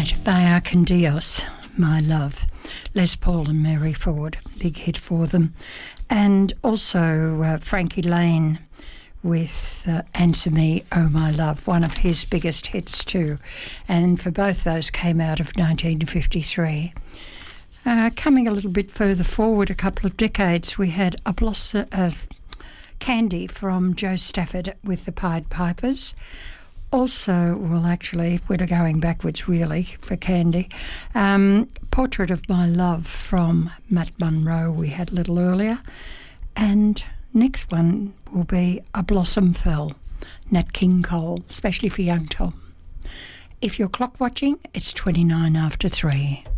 Right, Vaya con Dios, My Love. Les Paul and Mary Ford, big hit for them. And also Frankie Lane with Answer Me, Oh My Love, one of his biggest hits too. And for both those came out of 1953. Coming a little bit further forward, a couple of decades, we had a blossom of Candy from Joe Stafford with the Pied Pipers. Also, well, actually, we're going backwards, really, for Candy. Portrait of My Love from Matt Monro we had a little earlier. And next one will be A Blossom Fell, Nat King Cole, especially for young Tom. If you're clock watching, it's 29 after 3.